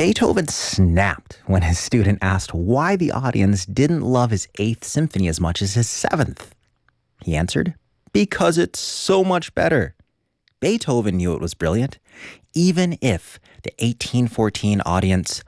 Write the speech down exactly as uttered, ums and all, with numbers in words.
Beethoven snapped when his student asked why the audience didn't love his Eighth Symphony as much as his Seventh. He answered, "Because it's so much better." Beethoven knew it was brilliant, even if the eighteen fourteen audience